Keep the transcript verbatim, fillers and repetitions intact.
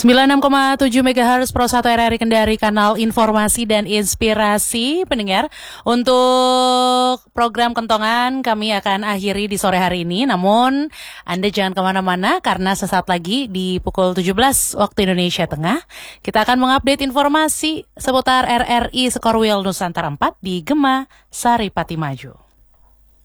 sembilan puluh enam koma tujuh megahertz Pro satu R R I Kendari, kanal informasi dan inspirasi pendengar. Untuk program Kentongan kami akan akhiri di sore hari ini. Namun Anda jangan kemana-mana karena sesaat lagi di pukul tujuh belas waktu Indonesia Tengah kita akan mengupdate informasi seputar R R I Skorwil Nusantara empat di Gema Saripati Maju.